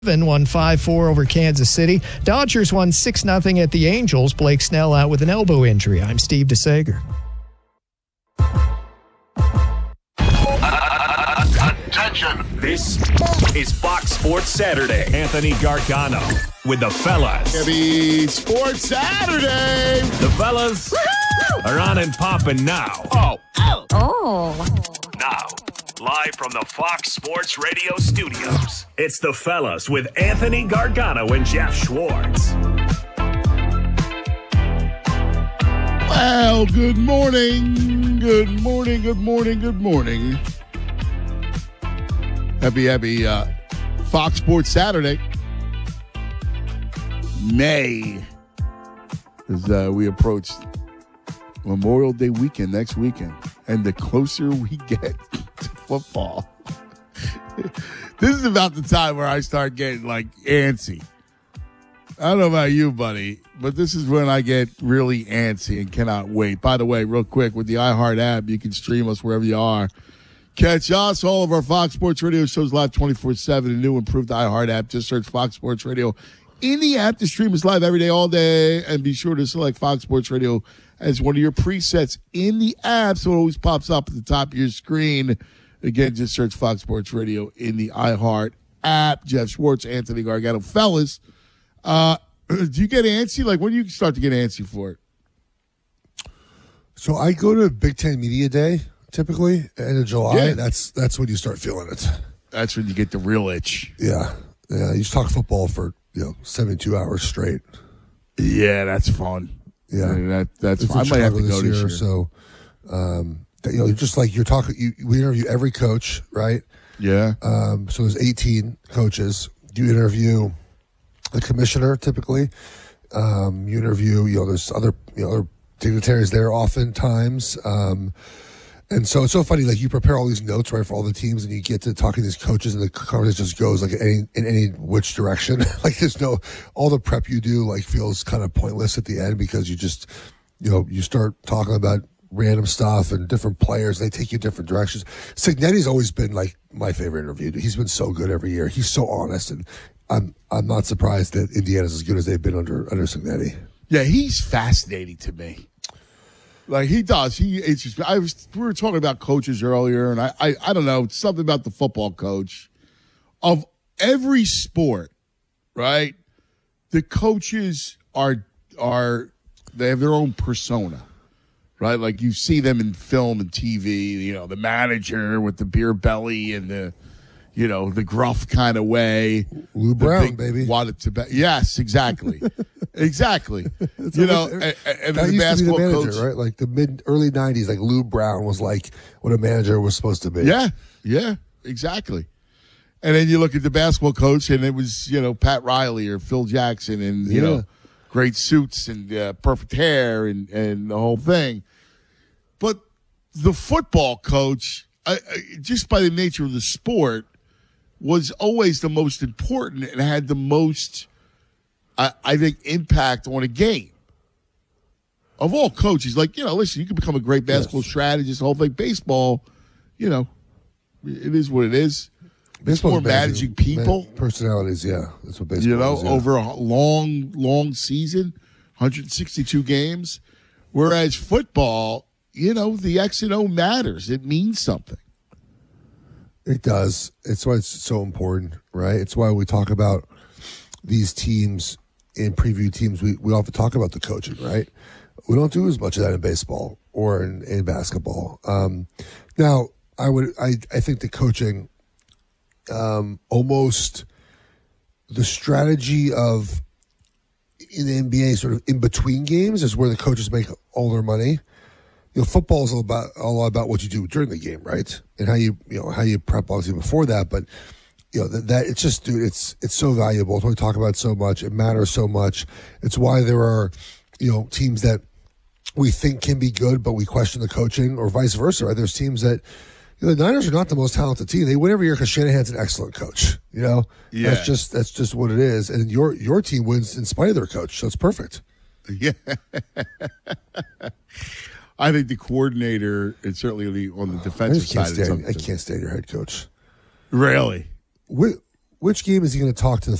Won 5-4 over Kansas City. Dodgers won 6-0 at the Angels. Blake Snell out with an elbow injury. I'm Steve DeSager. Attention. This is Fox Sports Saturday. Anthony Gargano with the fellas. Happy Sports Saturday. The fellas are on and popping now. Now, live from the Fox Sports Radio studios, it's the fellas with Anthony Gargano and Jeff Schwartz. Well, good morning. Good morning. Good morning. Good morning. Happy Fox Sports Saturday. May, as we approach Memorial Day weekend next weekend. And the closer we get to football, this is about the time where I start getting like antsy. I don't know about you, buddy, but this is when I get really antsy and cannot wait. By the way, real quick, with the iHeart app, you can stream us wherever you are. Catch us, all of our Fox Sports Radio shows live 24/7. A new improved iHeart app. Just search Fox Sports Radio in the app to stream us live every day, all day. And be sure to select Fox Sports Radio as one of your presets in the app, so it always pops up at the top of your screen. Again, just search Fox Sports Radio in the iHeart app. Jeff Schwartz, Anthony Gargano. Fellas, do you get antsy? Like, when do you start to get antsy for it? So I go to Big Ten Media Day, typically, end of July. Yeah. That's when you start feeling it. That's when you get the real itch. Yeah. You just talk football for 72 hours straight. Yeah, that's fun. Yeah, that's fun. I might have to go this year. So, just like you're talking, we interview every coach, right? Yeah. So there's 18 coaches. You interview the commissioner typically. You interview, there's other dignitaries there oftentimes. And so it's so funny, like you prepare all these notes, right, for all the teams, and you get to talking to these coaches, and the conversation just goes like in any which direction. Like there's all the prep you do like feels kind of pointless at the end because you just, you start talking about random stuff and different players. They take you different directions. Cignetti's always been like my favorite interview. He's been so good every year. He's so honest, and I'm not surprised that Indiana's as good as they've been under Cignetti. Yeah, he's fascinating to me. Like he does. We were talking about coaches earlier, and I don't know, something about the football coach. Of every sport, right? The coaches they have their own persona, right? Like you see them in film and TV, the manager with the beer belly and the gruff kind of way. Lou Brown, baby. Yes, exactly. Exactly. And the basketball manager, coach, right? Like the early 90s, like Lou Brown was like what a manager was supposed to be. Yeah, exactly. And then you look at the basketball coach, and it was, Pat Riley or Phil Jackson and, great suits and perfect hair and the whole thing. But the football coach, just by the nature of the sport, was always the most important and had the most, I think, impact on a game. Of all coaches, like, listen, you can become a great basketball strategist, the whole thing. Baseball, it is what it is. Baseball's more managing people. Personalities, yeah. That's what baseball is. Over a long season, 162 games. Whereas football, the X and O matters. It means something. It does. It's why it's so important, right? It's why we talk about these teams in preview teams. We often talk about the coaching, right? We don't do as much of that in baseball or in basketball. Now, I think the coaching, almost the strategy of in the NBA, sort of in between games, is where the coaches make all their money. Football is all about what you do during the game, right? And how you prep obviously before that. But that it's just, dude, it's so valuable. It's what we talk about so much. It matters so much. It's why there are teams that we think can be good, but we question the coaching, or vice versa. Right? There's teams that the Niners are not the most talented team. They win every year because Shanahan's an excellent coach. Yeah. That's just what it is. And your team wins in spite of their coach, so it's perfect. Yeah. I think the coordinator, and certainly on the defensive side, I can't stand your head coach. Really? which game is he going to talk to the